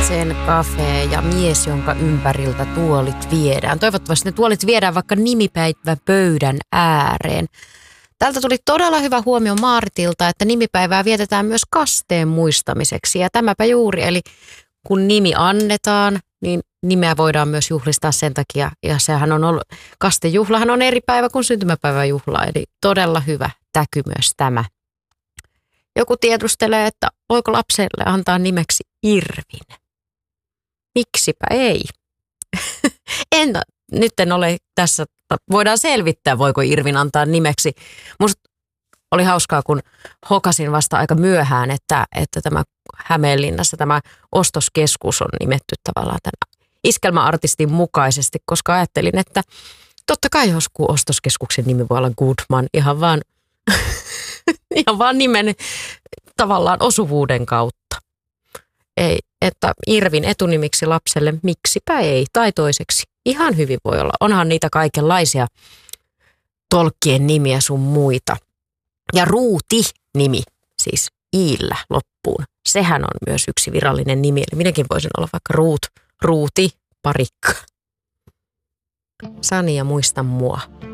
Vincent Cafe ja mies, jonka ympäriltä tuolit viedään. Toivottavasti ne tuolit viedään vaikka nimipäivän pöydän ääreen. Täältä tuli todella hyvä huomio Maaritilta, että nimipäivää vietetään myös kasteen muistamiseksi. Ja tämäpä juuri, eli kun nimi annetaan, niin nimeä voidaan myös juhlistaa sen takia. Ja sehän on ollut, kastejuhlahan on eri päivä kuin syntymäpäiväjuhla, eli todella hyvä täky myös tämä. Joku tiedustelee, että voiko lapselle antaa nimeksi Irvin. Miksipä ei? Nyt en ole tässä, voidaan selvittää, voiko Irvin antaa nimeksi. Musta oli hauskaa, kun hokasin vasta aika myöhään, että tämä Hämeenlinnassa tämä ostoskeskus on nimetty tavallaan tämän iskelmäartistin mukaisesti, koska ajattelin, että totta kai joskus ostoskeskuksen nimi voi olla Goodman ihan vaan nimen tavallaan osuvuuden kautta. Ei, että Irvin etunimiksi lapselle, miksipä ei, tai toiseksi. Ihan hyvin voi olla. Onhan niitä kaikenlaisia tolkkien nimiä sun muita. Ja Ruuti-nimi, siis iillä loppuun. Sehän on myös yksi virallinen nimi. Eli minäkin voisin olla vaikka Ruuti, Parikka. Sani ja muista mua.